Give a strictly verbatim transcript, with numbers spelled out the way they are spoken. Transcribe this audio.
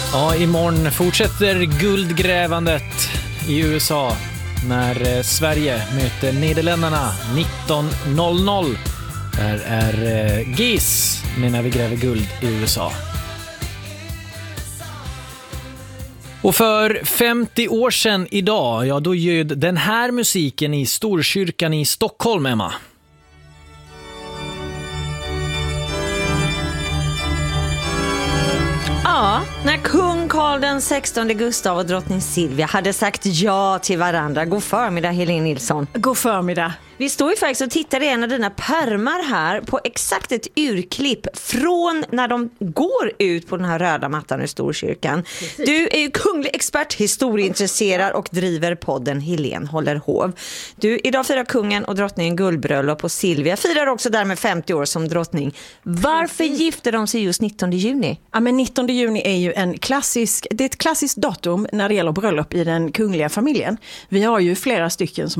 Ja, imorgon fortsätter guldgrävandet i U S A när Sverige möter Nederländerna nitton noll noll. Där är G I S med när vi gräver guld i U S A. Och för femtio år sedan idag, ja då ljöd den här musiken i Storkyrkan i Stockholm, Emma. Ja, när kung Karl den sextonde Gustav och drottning Silvia hade sagt ja till varandra. God förmiddag, Helene Nilsson. God förmiddag. Vi står ju faktiskt och tittar i en av dina pärmar här på exakt ett urklipp från när de går ut på den här röda mattan i Storkyrkan. Precis. Du är ju kunglig expert, historieintresserad och driver podden Helene håller hov. Du, idag firar kungen och drottningen guldbröllop och Silvia firar också därmed femtio år som drottning. Varför gifter de sig just nittonde juni? Ja, men nittonde juni är ju en klassisk, det är ett klassiskt datum när det gäller bröllop i den kungliga familjen. Vi har ju flera stycken som